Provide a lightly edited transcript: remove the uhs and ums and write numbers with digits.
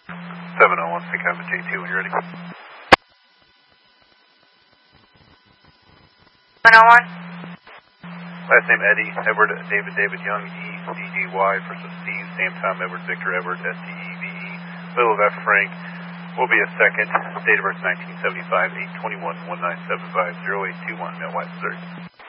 701, pick up at J2 when you're ready. 101. Last name Eddie, Edward, David Young, E-C-D-Y, first of Steve, same time, Edward, Victor, Edward, S-T-E-V-E, middle of F, Frank, will be a second, date of birth 1975, 821-1975, 0821, Millwright, Missouri.